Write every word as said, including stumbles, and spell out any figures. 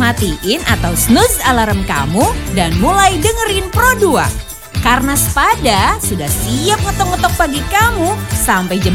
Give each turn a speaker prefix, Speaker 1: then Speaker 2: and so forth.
Speaker 1: matiin atau snooze alarm kamu dan mulai dengerin Pro dua. Karena Sepada sudah siap ngetok-ngetok pagi kamu sampai jam